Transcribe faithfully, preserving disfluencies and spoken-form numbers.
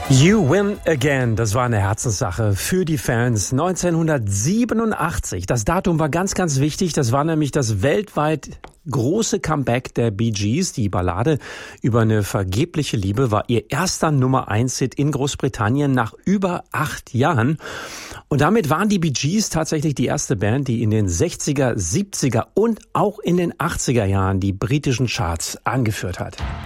You Win Again, das war eine Herzenssache für die Fans. neunzehnhundertsiebenundachtzig, das Datum war ganz, ganz wichtig. Das war nämlich das weltweit große Comeback der Bee Gees. Die Ballade über eine vergebliche Liebe war ihr erster Nummer eins Hit in Großbritannien nach über acht Jahren. Und damit waren die Bee Gees tatsächlich die erste Band, die in den sechziger, siebziger und auch in den achtziger Jahren die britischen Charts angeführt hat.